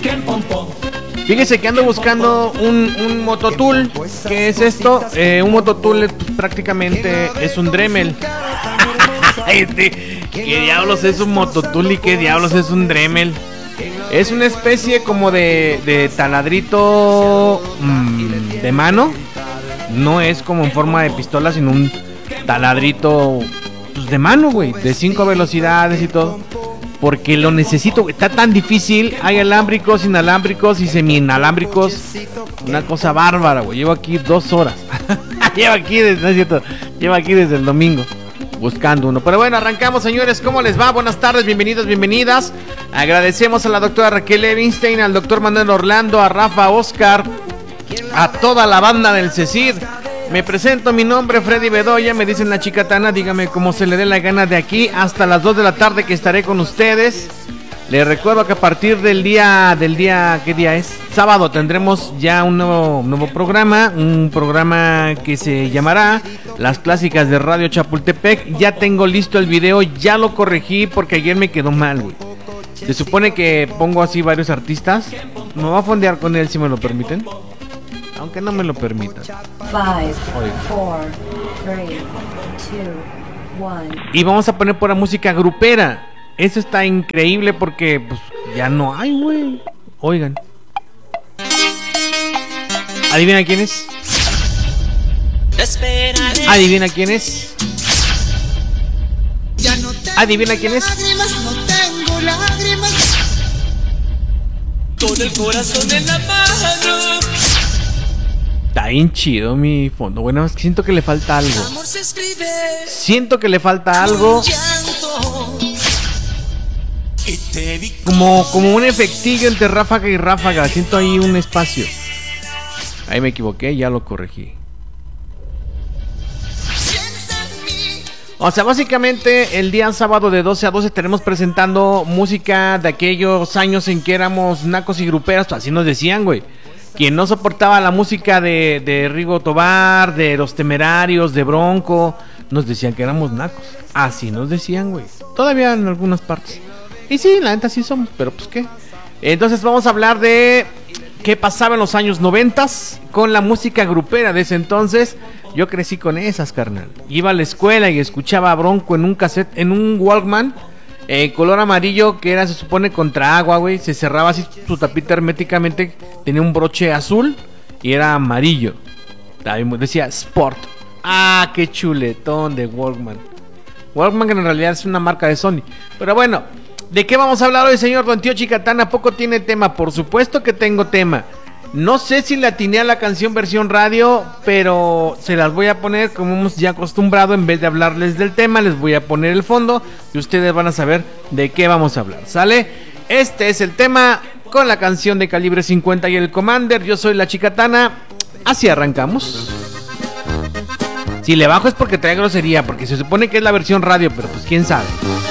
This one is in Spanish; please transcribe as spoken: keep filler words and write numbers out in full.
Fíjese que ando buscando un, un mototool. ¿Qué es esto? Eh, un mototool es, pues, prácticamente es un Dremel. ¿Qué diablos es un mototool y qué diablos es un Dremel? Es una especie como de, de taladrito mmm, de mano. No es como en forma de pistola, sino un taladrito pues, de mano, güey, de cinco velocidades y todo. Porque lo necesito, está tan difícil. Hay alámbricos, inalámbricos y semi-inalámbricos. Una cosa bárbara, güey. Llevo aquí dos horas. Llevo aquí desde, no es cierto, llevo aquí desde el domingo buscando uno. Pero bueno, arrancamos, señores. ¿Cómo les va? Buenas tardes, bienvenidos, bienvenidas. Agradecemos a la doctora Raquel Evinstein, al doctor Manuel Orlando, a Rafa, Oscar, a toda la banda del CECID. Me presento, mi nombre Freddy Bedoya, me dicen la chicatana, dígame cómo se le dé la gana de aquí hasta las dos de la tarde que estaré con ustedes. Les recuerdo que a partir del día, del día, ¿qué día es? Sábado tendremos ya un nuevo, nuevo programa, un programa que se llamará Las Clásicas de Radio Chapultepec. Ya tengo listo el video, ya lo corregí porque ayer me quedó mal, güey. Se supone que pongo así varios artistas. Me voy a fondear con él si me lo permiten. Aunque no me lo permitan. Five, four, three, two, one. Y vamos a poner pura música grupera. Eso está increíble porque pues ya no hay, güey. Oigan. ¿Adivina quién es? ¿Adivina quién es? ¿Adivina quién es? No tengo lágrimas. Con el corazón en la mano. Está bien chido mi fondo. Bueno, es que siento que le falta algo. Siento que le falta algo. Como, como un efectillo entre ráfaga y ráfaga. Siento ahí un espacio. Ahí me equivoqué, ya lo corregí. O sea, básicamente el día sábado de doce a doce estaremos presentando música de aquellos años en que éramos nacos y gruperas. Así nos decían, güey. Quien no soportaba la música de, de Rigo Tobar, de Los Temerarios, de Bronco, nos decían que éramos nacos. Así nos decían, güey. Todavía en algunas partes. Y sí, la neta sí somos, pero pues qué. Entonces vamos a hablar de qué pasaba en los años noventas con la música grupera de ese entonces. Yo crecí con esas, carnal. Iba a la escuela y escuchaba a Bronco en un cassette, en un Walkman. Eh, color amarillo que era, se supone, contra agua, güey. Se cerraba así su tapita herméticamente. Tenía un broche azul y era amarillo. Decía Sport. Ah, qué chuletón de Walkman. Walkman que en realidad es una marca de Sony. Pero bueno, ¿de qué vamos a hablar hoy, señor Don Tío Chicatana? ¿Poco tiene tema? Por supuesto que tengo tema. No sé si le atiné a la canción versión radio, pero se las voy a poner como hemos ya acostumbrado. En vez de hablarles del tema, les voy a poner el fondo y ustedes van a saber de qué vamos a hablar, ¿sale? Este es el tema con la canción de Calibre cincuenta y el Commander. Yo soy la Chicatana. Así arrancamos. Si le bajo es porque trae grosería, porque se supone que es la versión radio, pero pues quién sabe.